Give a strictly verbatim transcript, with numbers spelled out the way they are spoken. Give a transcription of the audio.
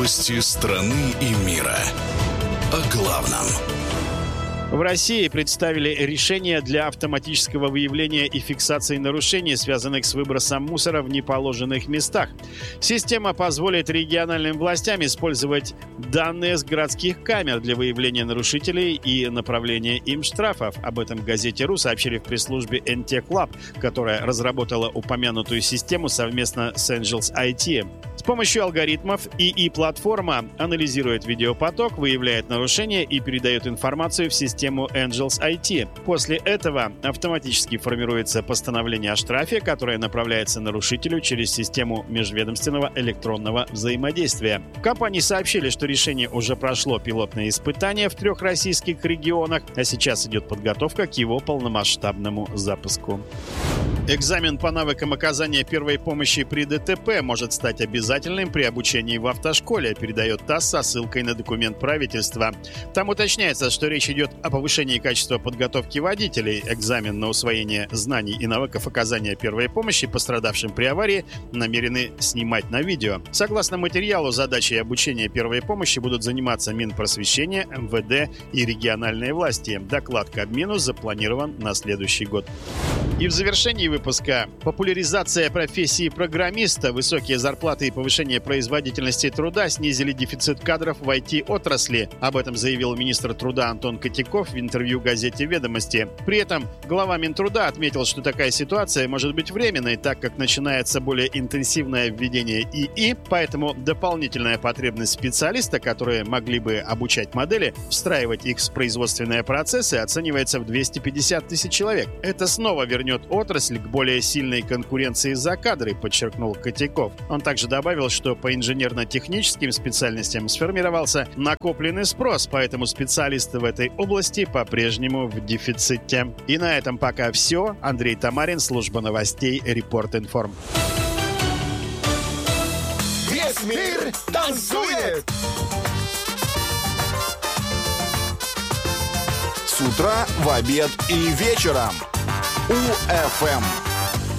Новости страны и мира. О главном. В России представили решение для автоматического выявления и фиксации нарушений, связанных с выбросом мусора в неположенных местах. Система позволит региональным властям использовать данные с городских камер для выявления нарушителей и направления им штрафов. Об этом в газете РУ сообщили в пресс-службе эн тек лаб, которая разработала упомянутую систему совместно с Angels ай ти. С помощью алгоритмов ИИ-платформа анализирует видеопоток, выявляет нарушения и передает информацию в систему Angels ай ти. После этого автоматически формируется постановление о штрафе, которое направляется нарушителю через систему межведомственного электронного взаимодействия. В компании сообщили, что решение уже прошло пилотное испытание в трех российских регионах, а сейчас идет подготовка к его полномасштабному запуску. Экзамен по навыкам оказания первой помощи при ДТП может стать обязательным при обучении в автошколе, передает ТАСС со ссылкой на документ правительства. Там уточняется, что речь идет о повышении качества подготовки водителей. Экзамен на усвоение знаний и навыков оказания первой помощи пострадавшим при аварии намерены снимать на видео. Согласно материалу, задачей обучения первой помощи будут заниматься Минпросвещение, эм вэ дэ и региональные власти. Доклад Кабмину запланирован на следующий год. И в завершении выпуска популяризация профессии программиста, высокие зарплаты и повышение производительности труда снизили дефицит кадров в ай ти-отрасли. Об этом заявил министр труда Антон Котяков в интервью газете «Ведомости». При этом глава Минтруда отметил, что такая ситуация может быть временной, так как начинается более интенсивное введение ИИ, поэтому дополнительная потребность специалиста, которые могли бы обучать модели, встраивать их в производственные процессы, оценивается в двести пятьдесят тысяч человек. Это снова вернет отрасль к более сильной конкуренции за кадры, подчеркнул Котяков. Он также добавил, что по инженерно-техническим специальностям сформировался накопленный спрос, поэтому специалисты в этой области по-прежнему в дефиците. И на этом пока все. Андрей Тамарин, служба новостей Репорт.Информ. Весь мир танцует! С утра, в обед и вечером. У эф эм.